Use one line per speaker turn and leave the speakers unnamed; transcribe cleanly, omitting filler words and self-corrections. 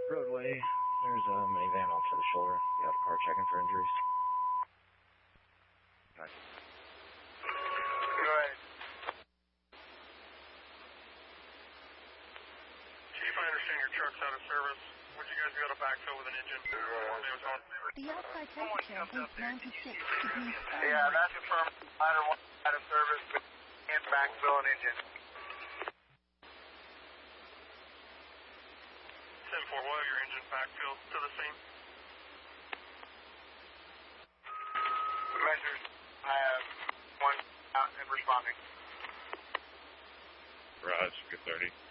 Roadway, there's a minivan off to the shoulder. Got a car checking for injuries. Nice.
Go ahead. Chief, I understand your truck's out of service. Would you guys be able to backfill with an engine?
The outside temperature is 96 degrees Fahrenheit.
Yeah, that's confirmed. Ladder 1 out of service, but can't backfill an engine. 10-4, we'll have your engine backfill to the scene. Measures, I have one out and responding.
Raj, good 30.